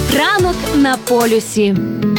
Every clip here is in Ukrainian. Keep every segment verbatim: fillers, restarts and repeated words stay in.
Ранок на полюсі.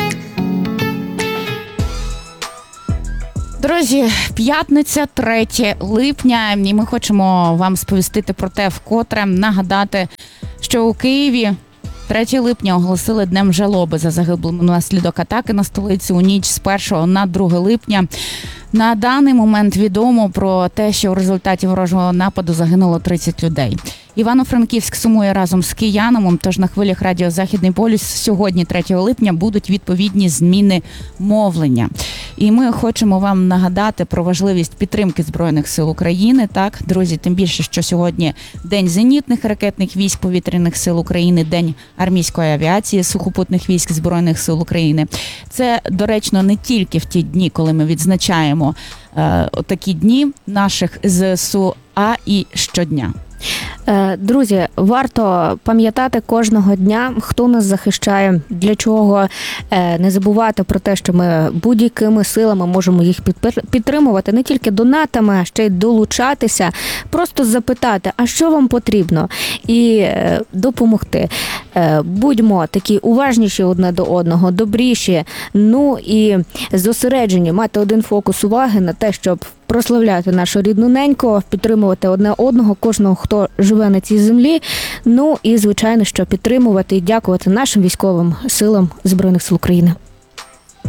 Друзі, п'ятниця, третє липня, і ми хочемо вам сповістити про те, вкотре нагадати, що у Києві третього липня оголосили днем жалоби за загиблими внаслідок атаки на столицю у ніч з першого на друге липня. На даний момент відомо про те, що у результаті ворожого нападу загинуло тридцять людей. Івано-Франківськ сумує разом з киянами, тож на хвилях радіо «Західний полюс» сьогодні, третього липня, будуть відповідні зміни мовлення. І ми хочемо вам нагадати про важливість підтримки Збройних сил України. Так, друзі, тим більше, що сьогодні День зенітних ракетних військ Повітряних сил України, День армійської авіації Сухопутних військ Збройних сил України. Це доречно не тільки в ті дні, коли ми відзначаємо е, такі дні наших ЗСУ, а і щодня. Друзі, варто пам'ятати кожного дня, хто нас захищає, для чого не забувати про те, що ми будь-якими силами можемо їх підтримувати, не тільки донатами, а ще й долучатися, просто запитати, а що вам потрібно, і допомогти. Будьмо такі уважніші одне до одного, добріші, ну і зосереджені, мати один фокус уваги на те, щоб прославляти нашу рідну неньку, підтримувати одне одного, кожного, хто живе на цій землі. Ну і, звичайно, що підтримувати і дякувати нашим військовим силам Збройних сил України.